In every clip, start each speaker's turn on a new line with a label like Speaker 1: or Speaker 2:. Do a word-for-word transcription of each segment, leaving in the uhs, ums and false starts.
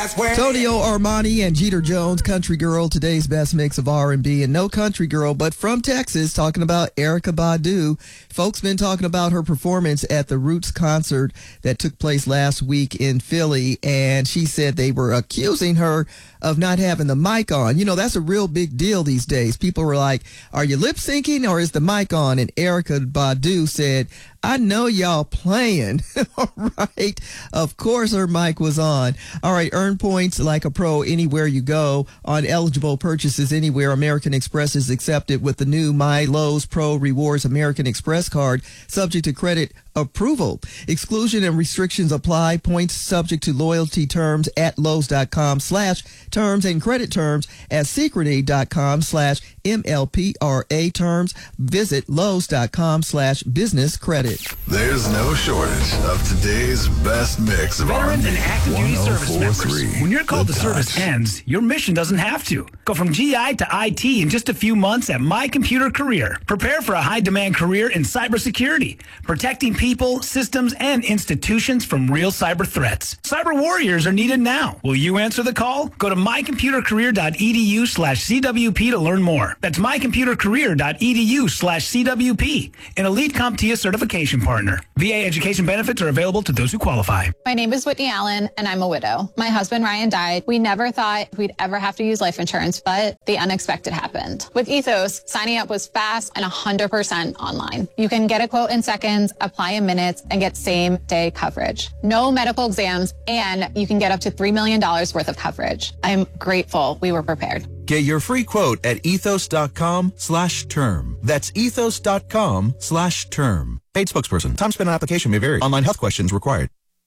Speaker 1: That's where
Speaker 2: Tonio Armani and Jeter Jones, Country Girl, today's best mix of R and B. And no country girl, but from Texas, talking about Erykah Badu. Folks been talking about her performance at the Roots concert that took place last week in Philly. And she said they were accusing her of not having the mic on. You know, that's a real big deal these days. People were like, are you lip syncing or is the mic on? And Erykah Badu said, I know y'all playing. All right. Of course her mic was on. All right. Earn points like a pro anywhere you go on eligible purchases anywhere. American Express is accepted with the new My Lowe's Pro Rewards American Express card, subject to credit approval. Exclusion and restrictions apply. Points subject to loyalty terms at Lowe's.com slash terms and credit terms at Synchrony.com slash MLPRA terms. Visit Lowe's.com slash business credit.
Speaker 3: There's no shortage of today's best mix of
Speaker 4: Veterans and active duty service members.
Speaker 3: three
Speaker 4: When your call
Speaker 3: The
Speaker 4: to service
Speaker 3: Touch.
Speaker 4: ends, your mission doesn't have to. Go from G I to I T in just a few months at My Computer Career. Prepare for a high-demand career in cybersecurity, protecting people, systems, and institutions from real cyber threats. Cyber warriors are needed now. Will you answer the call? Go to mycomputercareer.edu slash CWP to learn more. That's mycomputercareer.edu slash CWP, an elite CompTIA certification partner. V A education benefits are available to those who qualify.
Speaker 5: My name is Whitney Allen, and I'm a widow. My husband, Ryan, died. We never thought we'd ever have to use life insurance, but the unexpected happened. With Ethos, signing up was fast and one hundred percent online. You can get a quote in seconds, apply in minutes, and get same-day coverage. No medical exams, and you can get up to three million dollars worth of coverage. I'm grateful we were prepared.
Speaker 6: Get your free quote at ethos.com slash term. That's ethos.com slash term. Paid spokesperson. Time spent on application may vary. Online health questions required.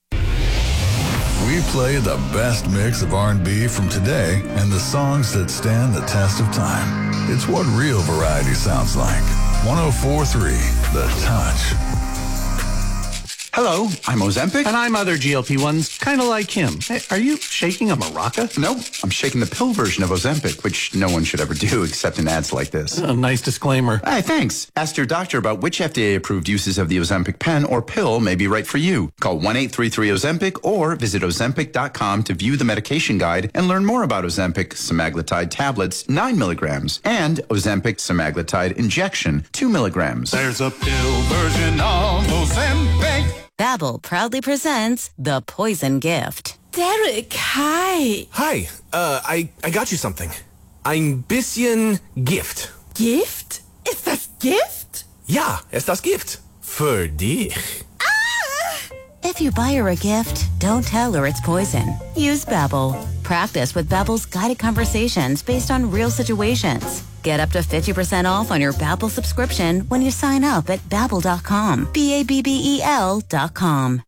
Speaker 3: We play the best mix of R and B from today and the songs that stand the test of time. It's what real variety sounds like. one oh four point three The Touch.
Speaker 7: Hello, I'm Ozempic.
Speaker 8: And I'm other G L P ones, kind of like him. Hey, are you shaking a maraca?
Speaker 7: No, I'm shaking the pill version of Ozempic, which no one should ever do except in ads like this.
Speaker 8: A nice disclaimer.
Speaker 7: Hey, thanks. Ask your doctor about which F D A-approved uses of the Ozempic pen or pill may be right for you. Call one eight three three Ozempic or visit Ozempic dot com to view the medication guide and learn more about Ozempic semaglutide tablets, nine milligrams, and Ozempic semaglutide injection, two milligrams.
Speaker 1: there's a pill version of Ozempic.
Speaker 9: Babbel proudly presents The Poison Gift.
Speaker 10: Derek, hi.
Speaker 11: Hi, uh, I, I got you something. Ein bisschen Gift.
Speaker 10: Gift? Ist das Gift?
Speaker 11: Ja, ist das Gift. Für dich.
Speaker 9: If you buy her a gift, don't tell her it's poison. Use Babbel. Practice with Babbel's guided conversations based on real situations. Get up to fifty percent off on your Babbel subscription when you sign up at Babbel dot com. B A B B E L dot com.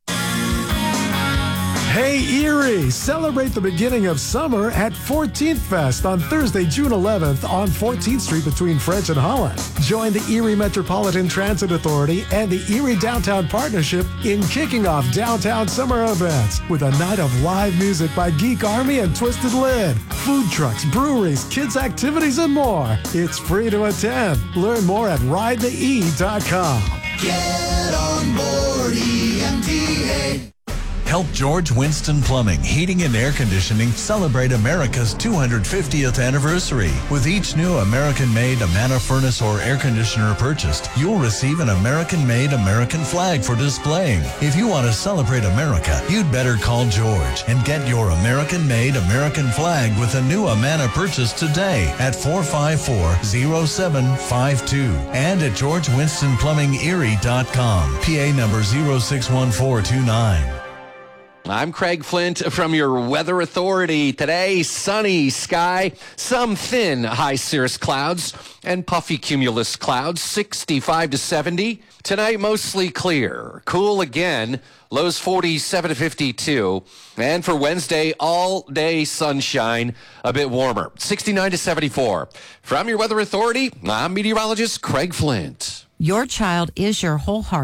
Speaker 12: Hey Erie, celebrate the beginning of summer at fourteenth Fest on Thursday, June eleventh on fourteenth Street between French and Holland. Join the Erie Metropolitan Transit Authority and the Erie Downtown Partnership in kicking off downtown summer events with a night of live music by Geek Army and Twisted Lid, food trucks, breweries, kids activities, and more. It's free to attend. Learn more at ride the e dot com.
Speaker 1: Get on board E M T A.
Speaker 13: Help George Winston Plumbing, Heating and Air Conditioning celebrate America's two hundred fiftieth anniversary. With each new American-made Amana furnace or air conditioner purchased, you'll receive an American-made American flag for displaying. If you want to celebrate America, you'd better call George and get your American-made American flag with a new Amana purchase today at four five four, zero seven five two and at george winston plumbing erie dot com. P A number zero six one four two nine.
Speaker 14: I'm Craig Flint from your Weather Authority. Today, sunny sky, some thin high cirrus clouds and puffy cumulus clouds, sixty-five to seventy. Tonight, mostly clear. Cool again, lows forty-seven to fifty-two. And for Wednesday, all day sunshine, a bit warmer, sixty-nine to seventy-four. From your Weather Authority, I'm meteorologist Craig Flint.
Speaker 15: Your child is your whole heart.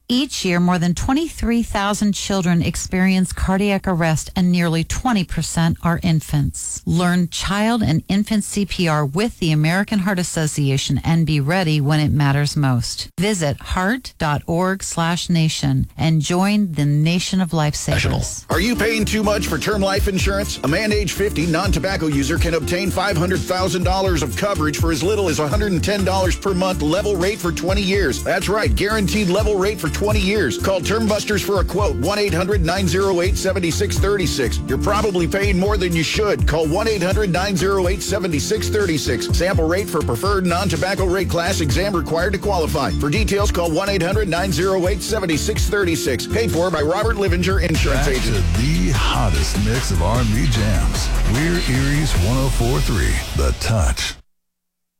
Speaker 15: Each year, more than twenty-three thousand children experience cardiac arrest and nearly twenty percent are infants. Learn child and infant C P R with the American Heart Association and be ready when it matters most. Visit heart.org slash nation and join the nation of lifesavers.
Speaker 16: Are you paying too much for term life insurance? A man age fifty non-tobacco user can obtain five hundred thousand dollars of coverage for as little as one hundred ten dollars per month, level rate for twenty years. That's right, guaranteed level rate for twenty years. Call Term Busters for a quote, one eight hundred nine oh eight seven six three six. You're probably paying more than you should. Call one eight hundred nine oh eight seven six three six. Sample rate for preferred non-tobacco rate class, exam required to qualify. For details, call one eight hundred nine oh eight seven six three six. Paid for by Robert Livinger Insurance
Speaker 3: Back
Speaker 16: Agent.
Speaker 3: to the hottest mix of R and B jams. We're Erie's one oh four point three, The Touch.